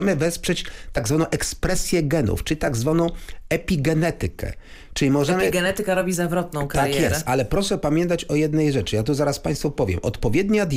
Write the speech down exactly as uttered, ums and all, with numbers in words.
wesprzeć tak zwaną ekspresję genów, czy tak zwaną epigenetykę. Czyli możemy... Epigenetyka robi zawrotną karierę. Tak jest, ale proszę pamiętać o jednej rzeczy. Ja tu zaraz Państwu powiem. Odpowiednia